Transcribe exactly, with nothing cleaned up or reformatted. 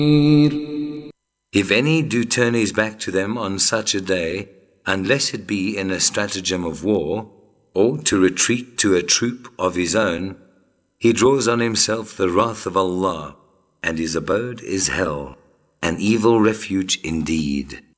If any do turn his back to them on such a day, unless it be in a stratagem of war, or to retreat to a troop of his own, he draws on himself the wrath of Allah, and his abode is hell, an evil refuge indeed.